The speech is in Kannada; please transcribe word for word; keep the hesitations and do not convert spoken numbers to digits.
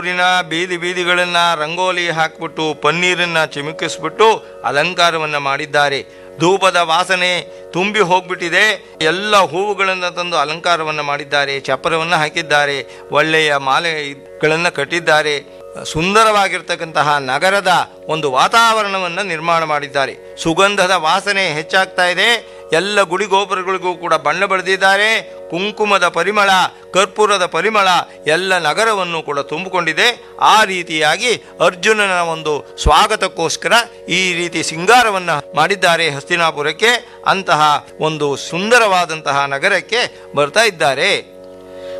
ಊರಿನ ಬೀದಿ ಬೀದಿಗಳನ್ನ ರಂಗೋಲಿ ಹಾಕ್ಬಿಟ್ಟು ಪನ್ನೀರನ್ನ ಚಿಮುಕಿಸ್ಬಿಟ್ಟು ಅಲಂಕಾರವನ್ನ ಮಾಡಿದ್ದಾರೆ. ಧೂಪದ ವಾಸನೆ ತುಂಬಿ ಹೋಗ್ಬಿಟ್ಟಿದೆ. ಎಲ್ಲ ಹೂವುಗಳನ್ನು ತಂದು ಅಲಂಕಾರವನ್ನು ಮಾಡಿದ್ದಾರೆ. ಚಪ್ಪರವನ್ನು ಹಾಕಿದ್ದಾರೆ. ಒಳ್ಳೆಯ ಮಾಲೆಗಳನ್ನು ಕಟ್ಟಿದ್ದಾರೆ. ಸುಂದರವಾಗಿರ್ತಕ್ಕಂತಹ ನಗರದ ಒಂದು ವಾತಾವರಣವನ್ನು ನಿರ್ಮಾಣ ಮಾಡಿದ್ದಾರೆ. ಸುಗಂಧದ ವಾಸನೆ ಹೆಚ್ಚಾಗ್ತಾ ಇದೆ. ಎಲ್ಲ ಗುಡಿ ಗೋಪುರಗಳಿಗೂ ಕೂಡ ಬಣ್ಣ ಬಳಿದಿದ್ದಾರೆ. ಕುಂಕುಮದ ಪರಿಮಳ, ಕರ್ಪೂರದ ಪರಿಮಳ ಎಲ್ಲ ನಗರವನ್ನು ಕೂಡ ತುಂಬಿಕೊಂಡಿದೆ. ಆ ರೀತಿಯಾಗಿ ಅರ್ಜುನನ ಒಂದು ಸ್ವಾಗತಕ್ಕೋಸ್ಕರ ಈ ರೀತಿ ಸಿಂಗಾರವನ್ನು ಮಾಡಿದ್ದಾರೆ ಹಸ್ತಿನಾಪುರಕ್ಕೆ. ಅಂತಹ ಒಂದು ಸುಂದರವಾದಂತಹ ನಗರಕ್ಕೆ ಬರ್ತಾ ಇದ್ದಾರೆ.